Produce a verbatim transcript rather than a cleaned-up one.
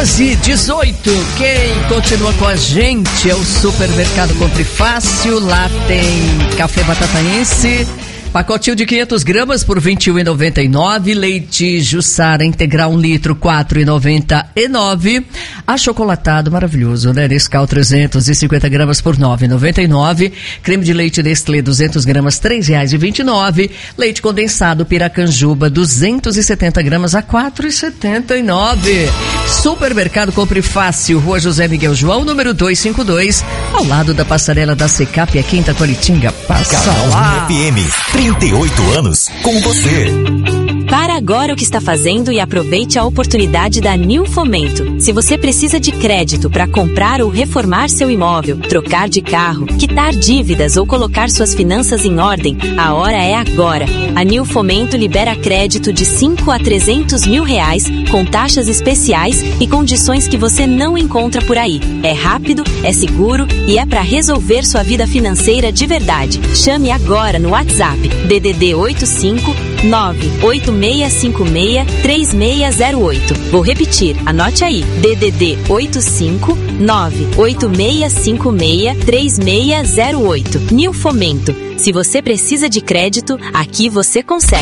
doze e dezoito. Quem continua com a gente é o Supermercado Compre Fácil. Lá tem café batataense, pacotinho de quinhentas gramas por vinte e um reais e noventa e nove. Leite Jussara integral um litro, quatro reais e noventa e nove. Achocolatado maravilhoso, né? Nescau trezentas e cinquenta gramas por nove reais e noventa e nove. Creme de leite Nestlé duzentas gramas, três reais e vinte e nove. Leite condensado Piracanjuba duzentas e setenta gramas a quatro reais e setenta e nove. Supermercado Compre Fácil, Rua José Miguel João, número duzentos e cinquenta e dois, ao lado da passarela da Secap, a Quinta Qualitinga. Passa lá. F M, trinta e oito anos com você. Para agora o que está fazendo e aproveite a oportunidade da Nil Fomento. Se você precisa de crédito para comprar ou reformar seu imóvel, trocar de carro, quitar dívidas ou colocar suas finanças em ordem, a hora é agora. A Nil Fomento libera crédito de cinco a trezentos mil reais, com taxas especiais e condições que você não encontra por aí. É rápido, é seguro e é para resolver sua vida financeira de verdade. Chame agora no WhatsApp D D D oito cinco nove oito seis cinco seis três seis zero oito. Vou repetir, anote aí, D D D oito cinco nove oito seis cinco seis três seis zero oito. Nil Fomento. Se você precisa de crédito, aqui você consegue.